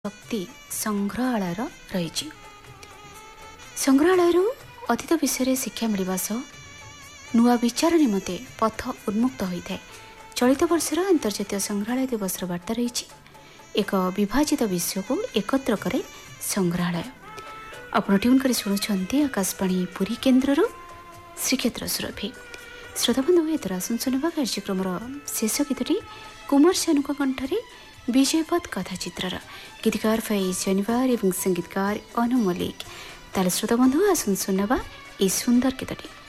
ଶକ୍ତି ସଂଗ୍ରହାଳୟର ରହିଛି। ସଂଗ୍ରହାଳୟରୁ ଅତୀତ ବିଷୟରେ ଶିକ୍ଷା ମିଳିବା ସହ ନୂଆ ବିଚାର ନିମନ୍ତେ ପଥ ଉନ୍ମୁକ୍ତ ହୋଇଥାଏ। ଚଳିତ ବର୍ଷର ଆନ୍ତର୍ଜାତୀୟ ସଂଗ୍ରହାଳୟ ଦିବସର ବାର୍ତ୍ତା ରହିଛି ଏକ ବିଭାଜିତ ବିଶ୍ୱକୁ ଏକତ୍ର କରେ ସଂଗ୍ରହାଳୟ। ଆପଣ ଟ୍ୟୁନ୍ କରି ଶୁଣୁଛନ୍ତି ଆକାଶବାଣୀ ପୁରୀ କେନ୍ଦ୍ରରୁ ଶ୍ରୀକ୍ଷେତ୍ର ସୁରଭି। ଶ୍ରୋତାବନ୍ଧୁ ଏଥର ଆସନ୍ତୁ ନେବା କାର୍ଯ୍ୟକ୍ରମର ଶେଷ ଗୀତଟି କୁମାର ଶାନୁଙ୍କ କଣ୍ଠରେ ବିଜୟପଥ କଥାଚିତ୍ରର ଗୀତିକାର ଫୈଜ ଶନିବାର ଏବଂ ସଙ୍ଗୀତକାର ଅନୁ ମଲ୍ଲିକ। ତାହେଲେ ଶ୍ରୋତାବନ୍ଧୁ ଆସନ୍ତୁ ନେବା এই সুন্দর গীতটি।